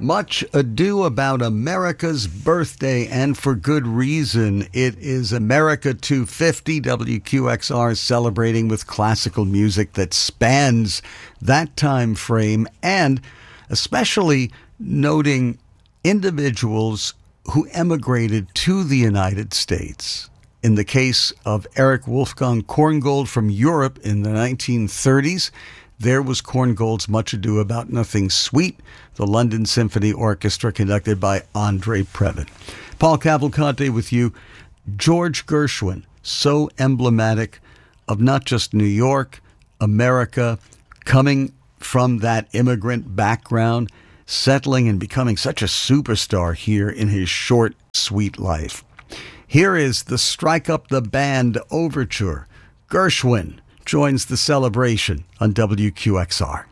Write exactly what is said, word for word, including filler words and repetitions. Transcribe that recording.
Much ado about America's birthday, and for good reason. It is America two fifty, W Q X R celebrating with classical music that spans that time frame, and especially noting individuals who emigrated to the United States. In the case of Erich Wolfgang Korngold from Europe in the nineteen thirties, there was Korngold's Much Ado About Nothing Suite, the London Symphony Orchestra conducted by Andre Previn. Paul Cavalcante with you. George Gershwin, so emblematic of not just New York, America, coming from that immigrant background, settling and becoming such a superstar here in his short, sweet life. Here is the Strike Up the Band Overture. Gershwin joins the celebration on W Q X R.